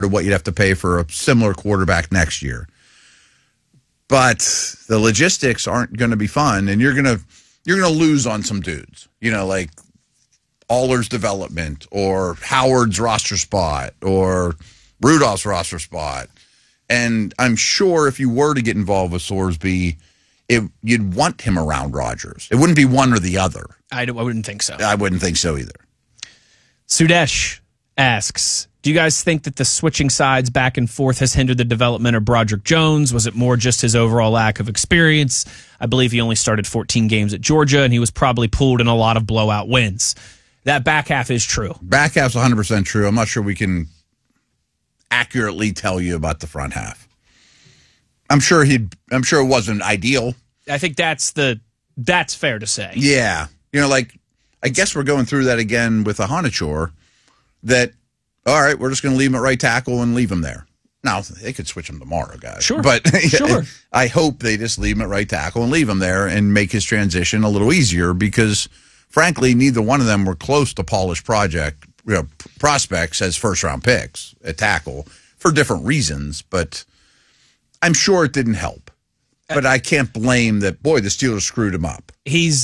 to what you'd have to pay for a similar quarterback next year. But the logistics aren't going to be fun, and you're going to lose on some dudes, like Aller's development or Howard's roster spot or Rudolph's roster spot. And I'm sure if you were to get involved with Sorsby, you'd want him around Rodgers. It wouldn't be one or the other. I wouldn't think so. I wouldn't think so either. Sudesh asks, do you guys think that the switching sides back and forth has hindered the development of Broderick Jones? Was it more just his overall lack of experience? I believe he only started 14 games at Georgia, and he was probably pulled in a lot of blowout wins. That back half is true. Back half's 100% true. I'm not sure we can accurately tell you about the front half. I'm sure it wasn't ideal. I think that's fair to say. Yeah. I guess we're going through that again with Ahanichor, that, all right, we're just going to leave him at right tackle and leave him there. Now, they could switch him tomorrow, guys. Sure. But sure. I hope they just leave him at right tackle and leave him there and make his transition a little easier because, frankly, neither one of them were close to polished prospects as first-round picks at tackle for different reasons. But I'm sure it didn't help. But I can't blame that, boy, the Steelers screwed him up.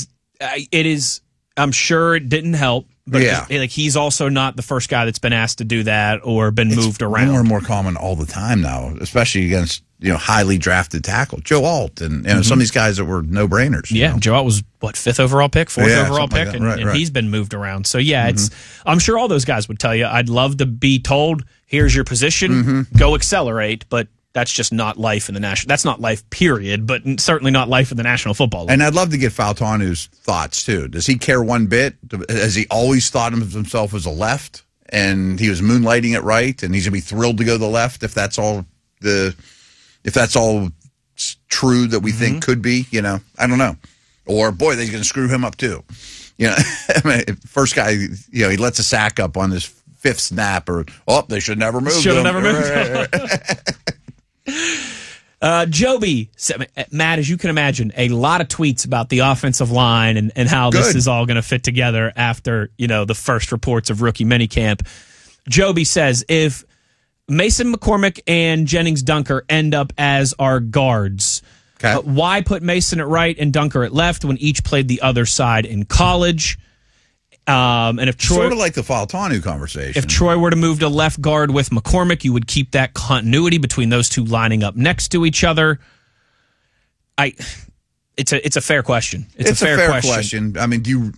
I'm sure it didn't help. But yeah. He's also not the first guy that's been asked to do that or been moved around. More and more common all the time now, especially against highly drafted tackle. Joe Alt and some of these guys that were no-brainers. Yeah, Joe Alt was, fourth overall pick, fourth overall pick, like and he's been moved around. So, yeah, I'm sure all those guys would tell you, I'd love to be told, here's your position, go accelerate, but that's just not life in the national. That's not life, period, but certainly not life in the National Football League. And I'd love to get Faltanu's thoughts, too. Does he care one bit? Has he always thought of himself as a left, and he was moonlighting at right, and he's going to be thrilled to go to the left if that's all true that we think could be? I don't know. Or, boy, they're going to screw him up, too. First guy, he lets a sack up on his fifth snap, or, they should never move. Should have never moved. Joby, Matt, as you can imagine, a lot of tweets about the offensive line and how this is all going to fit together after, the first reports of rookie minicamp. Joby says, if Mason McCormick and Jennings Dunker end up as our guards, why put Mason at right and Dunker at left when each played the other side in college? And if Troy, sort of like the Faltanu conversation. If Troy were to move to left guard with McCormick, you would keep that continuity between those two lining up next to each other. It's a fair question. It's a fair question. I mean,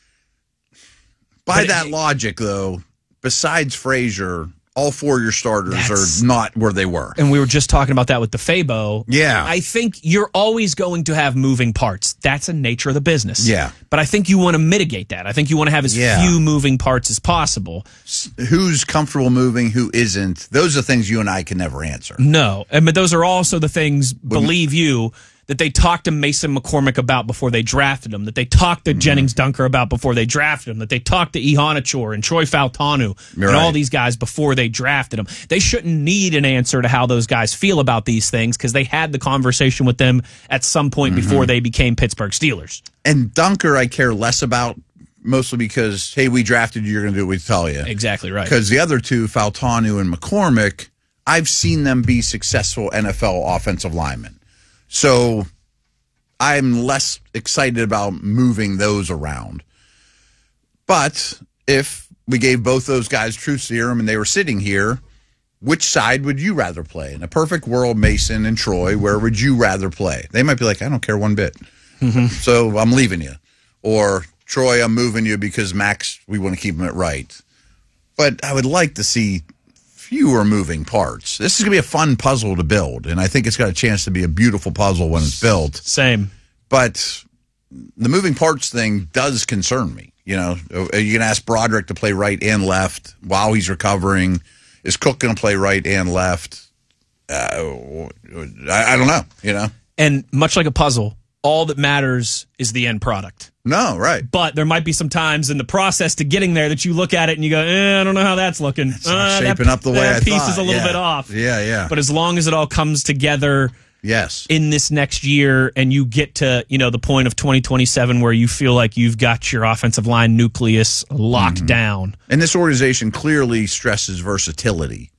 by that logic, though, besides Frazier, all four of your starters are not where they were. And we were just talking about that with the Fabo. Yeah. I think you're always going to have moving parts. That's the nature of the business. Yeah. But I think you want to mitigate that. I think you want to have as few moving parts as possible. Who's comfortable moving, who isn't? Those are things you and I can never answer. No. But those are also the things, believe you, that they talked to Mason McCormick about before they drafted him, that they talked to Jennings Dunker about before they drafted him, that they talked to Ihanichor and Troy Faltanu and all these guys before they drafted him. They shouldn't need an answer to how those guys feel about these things because they had the conversation with them at some point before they became Pittsburgh Steelers. And Dunker I care less about, mostly because, hey, we drafted you, you're going to do what we tell you. Exactly right. Because the other two, Faltanu and McCormick, I've seen them be successful NFL offensive linemen. So I'm less excited about moving those around. But if we gave both those guys truth serum and they were sitting here, which side would you rather play? In a perfect world, Mason and Troy, where would you rather play? They might be like, I don't care one bit. So I'm leaving you. Or, Troy, I'm moving you because Max, we want to keep him at right. But I would like to see fewer moving parts. This is going to be a fun puzzle to build, and I think it's got a chance to be a beautiful puzzle when it's built. Same. But the moving parts thing does concern me. You can ask Broderick to play right and left while he's recovering. Is Cook going to play right and left? I don't know, And much like a puzzle, all that matters is the end product. No, right. But there might be some times in the process to getting there that you look at it and you go, I don't know how that's looking. It's not shaping up the way I thought. That piece is a little bit off. Yeah. But as long as it all comes together in this next year and you get to, the point of 2027 where you feel like you've got your offensive line nucleus locked down. And this organization clearly stresses versatility.